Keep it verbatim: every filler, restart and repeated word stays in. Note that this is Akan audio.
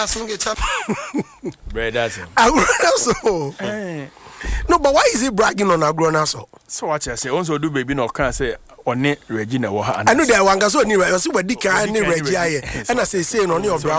Brother, Agronaso. No, but why is he bragging on Agronaso? So what I say, also do baby no can say on it Regina. I know there one so near. I see what Dick and Reggie, and I say, say on your brow.